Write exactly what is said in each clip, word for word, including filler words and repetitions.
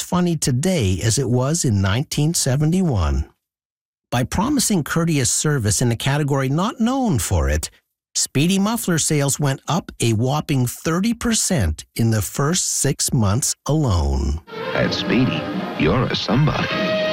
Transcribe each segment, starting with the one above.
funny today as it was in nineteen seventy-one. By promising courteous service in a category not known for it, Speedy muffler sales went up a whopping thirty percent in the first six months alone. At Speedy, you're a somebody.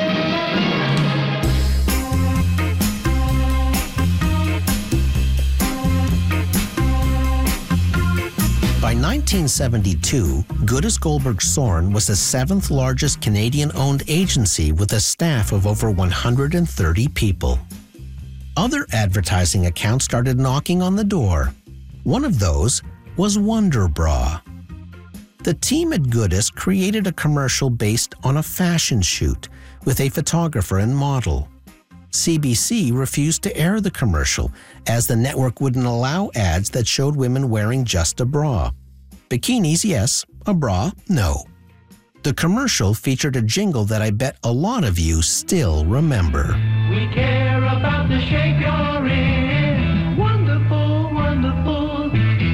By nineteen seventy-two, Goodis Goldberg Soren was the seventh largest Canadian-owned agency with a staff of over one hundred thirty people. Other advertising accounts started knocking on the door. One of those was Wonder Bra. The team at Goodis created a commercial based on a fashion shoot with a photographer and model. C B C refused to air the commercial as the network wouldn't allow ads that showed women wearing just a bra. Bikinis, yes. A bra, no. The commercial featured a jingle that I bet a lot of you still remember. We care about the shape you're in. Wonderful, wonderful.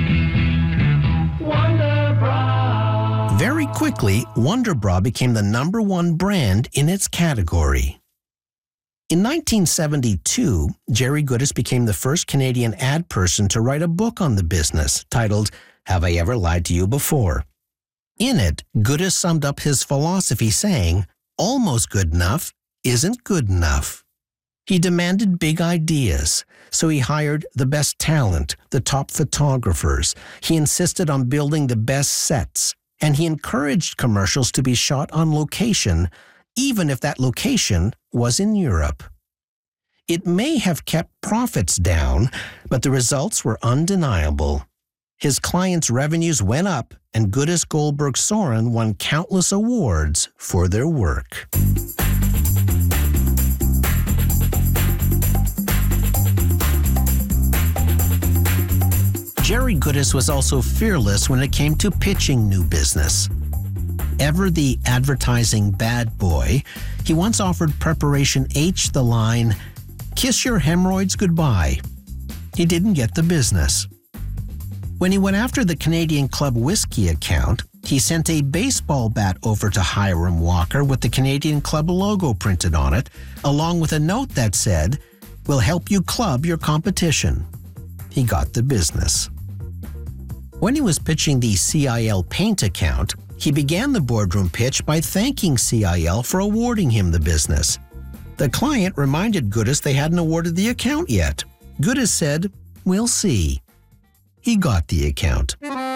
Wonder Bra. Very quickly, Wonder Bra became the number one brand in its category. In nineteen seventy-two, Jerry Goodis became the first Canadian ad person to write a book on the business titled, Have I Ever Lied to You Before? In it, Goodis summed up his philosophy saying, almost good enough isn't good enough. He demanded big ideas, so he hired the best talent, the top photographers. He insisted on building the best sets, and he encouraged commercials to be shot on location, even if that location was in Europe. It may have kept profits down, but the results were undeniable. His clients' revenues went up, and Goodis Goldberg Soren won countless awards for their work. Jerry Goodis was also fearless when it came to pitching new business. Ever the advertising bad boy, he once offered Preparation H the line, "Kiss your hemorrhoids goodbye." He didn't get the business. When he went after the Canadian Club Whiskey account, he sent a baseball bat over to Hiram Walker with the Canadian Club logo printed on it, along with a note that said, "We'll help you club your competition." He got the business. When he was pitching the C I L Paint account, he began the boardroom pitch by thanking C I L for awarding him the business. The client reminded Goodis they hadn't awarded the account yet. Goodis said, "We'll see." He got the account.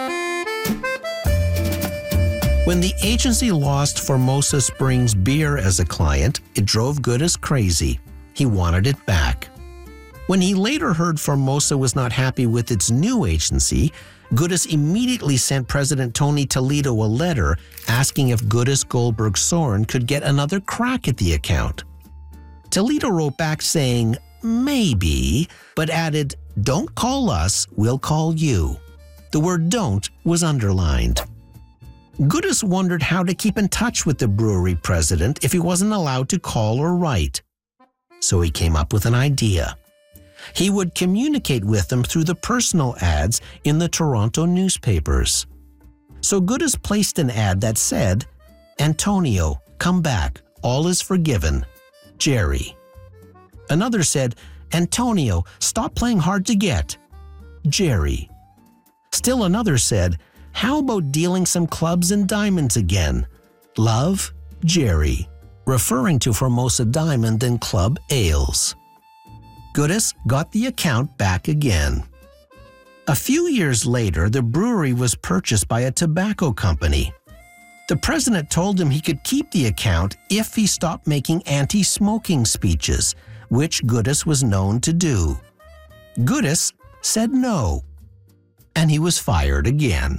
When the agency lost Formosa Springs Beer as a client, it drove Goodis crazy. He wanted it back. When he later heard Formosa was not happy with its new agency, Goodis immediately sent President Tony Toledo a letter asking if Goodis Goldberg Soren could get another crack at the account. Toledo wrote back saying, maybe, but added, "Don't call us, we'll call you." The word "don't" was underlined. Goodis wondered how to keep in touch with the brewery president if he wasn't allowed to call or write. So he came up with an idea. He would communicate with them through the personal ads in the Toronto newspapers. So Goodis placed an ad that said, "Antonio, come back, all is forgiven. Jerry." Another said, "Antonio, stop playing hard to get. Jerry." Still another said, "How about dealing some clubs and diamonds again? Love, Jerry," referring to Formosa Diamond and Club Ales. Goodis got the account back again. A few years later, the brewery was purchased by a tobacco company. The president told him he could keep the account if he stopped making anti-smoking speeches, which Goodis was known to do. Goodis said no, and he was fired again.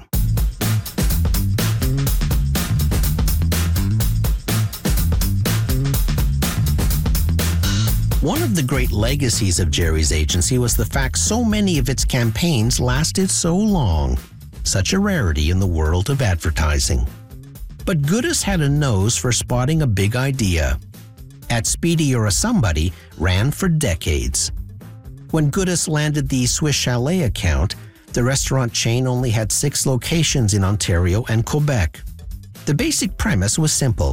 One of the great legacies of Jerry's agency was the fact so many of its campaigns lasted so long, such a rarity in the world of advertising. But Goodis had a nose for spotting a big idea. At Speedy You're a Somebody ran for decades. When Goodis landed the Swiss Chalet account, the restaurant chain only had six locations in Ontario and Quebec. The basic premise was simple.